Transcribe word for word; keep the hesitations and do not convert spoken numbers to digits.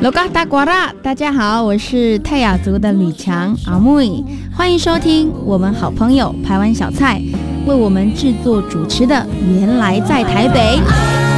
罗嘎达瓜拉，大家好，我是泰雅族的吕强阿木，欢迎收听我们好朋友台湾小菜为我们制作主持的《原来在台北》。